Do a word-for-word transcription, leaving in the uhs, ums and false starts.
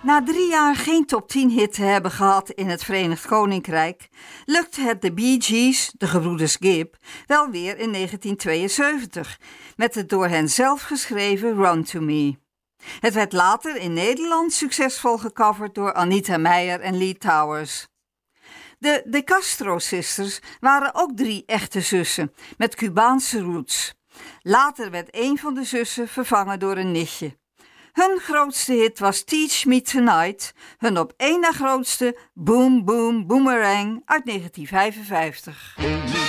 Na drie jaar geen top tien hit te hebben gehad in het Verenigd Koninkrijk, lukte het de Bee Gees, de gebroeders Gibb, wel weer in negentien tweeënzeventig, met het door hen zelf geschreven Run to Me. Het werd later in Nederland succesvol gecoverd door Anita Meijer en Lee Towers. De De Castro Sisters waren ook drie echte zussen, met Cubaanse roots. Later werd een van de zussen vervangen door een nichtje. Hun grootste hit was Teach Me Tonight, hun op één na grootste Boom Boom Boomerang uit negentien vijfenvijftig.